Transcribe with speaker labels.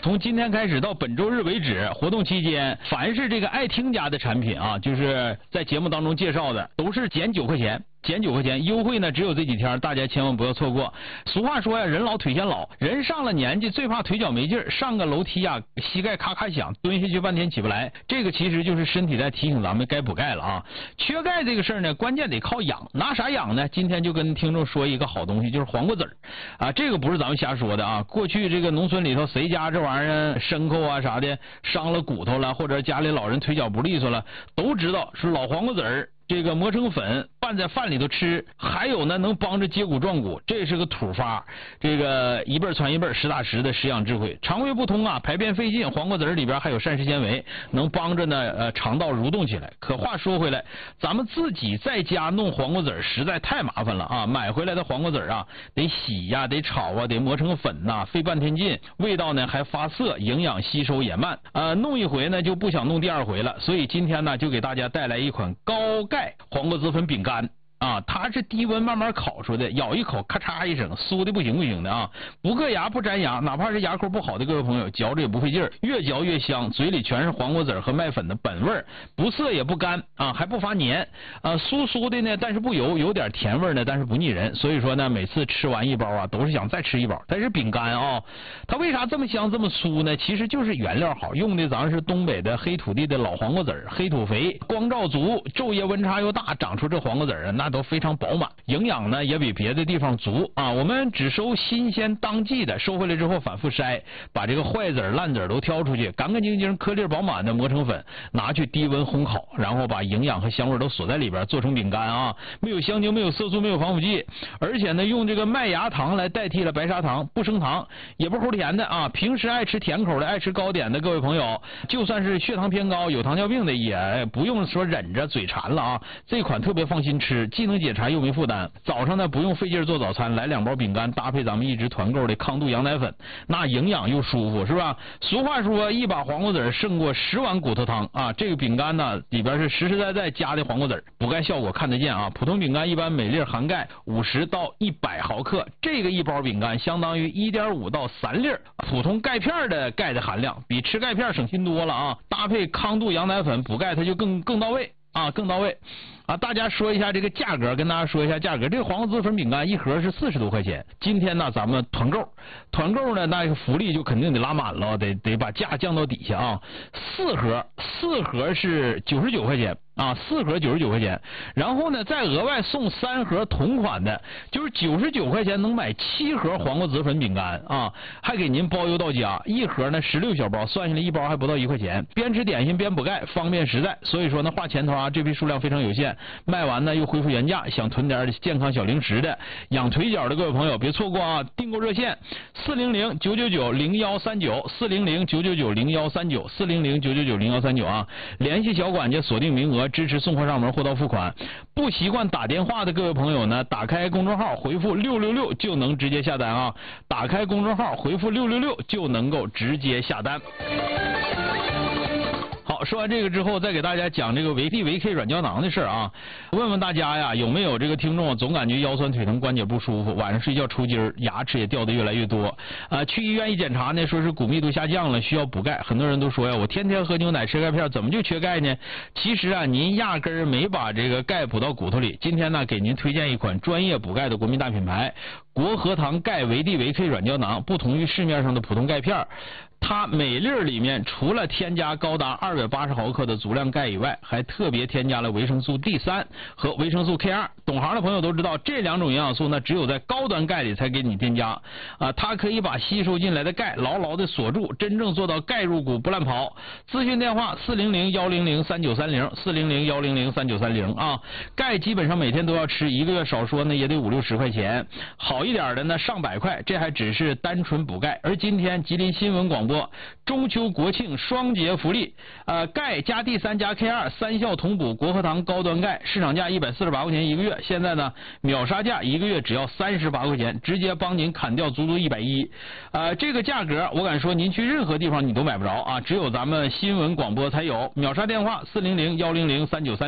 Speaker 1: 从今天开始到本周日为止，活动期间，凡是这个爱听家的产品啊，就是在节目当中介绍的，都是减9块钱。减9块钱，优惠呢只有这几天，大家千万不要错过。俗话说呀，人老腿先老，人上了年纪最怕腿脚没劲儿，上个楼梯呀，膝盖咔咔响，蹲下去半天起不来。这个其实就是身体在提醒咱们该补钙了啊。缺钙这个事儿呢，关键得靠养，拿啥养呢？今天就跟听众说一个好东西，就是黄瓜籽儿啊。这个不是咱们瞎说的啊。过去这个农村里头，谁家这玩意儿牲口啊啥的伤了骨头了，或者家里老人腿脚不利索了，都知道是老黄瓜籽儿。这个磨成粉拌在饭里头吃，还有呢能帮着接骨壮骨，这是个土法。这个一辈传一辈，实打实的食养智慧。肠胃不通啊，排便费劲，黄瓜籽里边还有膳食纤维，能帮着呢肠道蠕动起来。可话说回来，咱们自己在家弄黄瓜籽实在太麻烦了啊！买回来的黄瓜籽啊，得洗呀，得炒啊，得磨成粉呐，费半天劲，味道呢还发涩，营养吸收也慢。弄一回呢就不想弄第二回了。所以今天呢就给大家带来一款高钙黄瓜籽粉饼干啊，它是低温慢慢烤出的，咬一口咔嚓一声，酥的不行的啊，不硌牙不粘牙，哪怕是牙口不好的各位朋友，嚼着也不费劲儿，越嚼越香，嘴里全是黄瓜籽和麦粉的本味儿，不涩也不干啊，还不发黏啊，酥酥的呢，但是不油，有点甜味呢，但是不腻人，所以说呢，每次吃完一包啊，都是想再吃一包。它是饼干啊，它为啥这么香这么酥呢？其实就是原料好，用的咱是东北的黑土地的老黄瓜籽，黑土肥，光照足，昼夜温差又大，长出这黄瓜籽啊，那都非常饱满，营养呢也比别的地方足啊。我们只收新鲜当季的，收回来之后反复筛，把这个坏籽烂籽都挑出去，干干净净颗粒饱满的磨成粉，拿去低温烘烤，然后把营养和香味都锁在里边，做成饼干啊。没有香精，没有色素，没有防腐剂，而且呢用这个麦芽糖来代替了白砂糖，不升糖，也不齁甜的啊。平时爱吃甜口的，爱吃糕点的各位朋友，就算是血糖偏高有糖尿病的，也不用说忍着嘴馋了啊。这款特别放心吃，既能解馋又没负担。早上呢不用费劲做早餐，来2包饼干搭配咱们一直团购的康度羊奶粉，那营养又舒服，是吧？俗话说一把黄瓜籽胜过10碗骨头汤啊。这个饼干呢里边是实实在在加的黄瓜籽，补钙效果看得见啊。普通饼干一般每粒含钙50到100毫克，这个一包饼干相当于1.5到3粒普通钙片的钙的含量，比吃钙片省心多了啊。搭配康度羊奶粉补钙，它就更到位啊，更到位啊！大家说一下这个价格，跟大家说一下价格。这个黄瓜籽粉饼干一盒是40多块钱，今天呢咱们团购呢，那个福利就肯定得拉满了，得把价降到底下啊。4盒是99块钱啊，4盒99块钱，然后呢再额外送3盒同款的，就是99块钱能买7盒黄瓜籽粉饼干啊，还给您包邮到家。一盒呢16小包，算下来一包还不到1块钱，边吃点心边补钙，方便实在。所以说呢，花钱头啊，这批数量非常有限，卖完呢又恢复原价，想囤点健康小零食的，养腿脚的各位朋友别错过啊！订购热线400-999-0139，400-999-0139，400-999-0139啊！联系小管家锁定名额，支持送货上门，货到付款。不习惯打电话的各位朋友呢，打开公众号回复666就能直接下单啊！打开公众号回复666就能够直接下单。好，说完这个之后，再给大家讲这个维 D 维 K 软胶囊的事啊。问问大家呀，有没有这个听众总感觉腰酸腿疼、关节不舒服，晚上睡觉抽筋，牙齿也掉的越来越多？去医院一检查呢，说是骨密度下降了，需要补钙。很多人都说呀，我天天喝牛奶吃钙片，怎么就缺钙呢？其实啊，您压根儿没把这个钙补到骨头里。今天呢，给您推荐一款专业补钙的国民大品牌——国和堂钙维 D 维 K 软胶囊。不同于市面上的普通钙片，它每粒里面除了添加高达280毫克的足量钙以外，还特别添加了维生素 D3 和维生素 K2。懂行的朋友都知道，这2种营养素呢，只有在高端钙里才给你添加啊，它可以把吸收进来的钙牢牢的锁住，真正做到钙入骨不乱跑。咨询电话400-100-3930，400-100-3930啊。钙基本上每天都要吃，1个月少说呢也得50-60块钱，好一点的呢上百块，这还只是单纯补钙。而今天吉林新闻广播中秋国庆双节福利，钙加 D3 加 K2 3效同补国和堂高端钙，市场价148块钱1个月，现在呢秒杀价1个月只要38块钱，直接帮您砍掉足足110。这个价格我敢说您去任何地方你都买不着啊，只有咱们新闻广播才有。秒杀电话400-100-3930。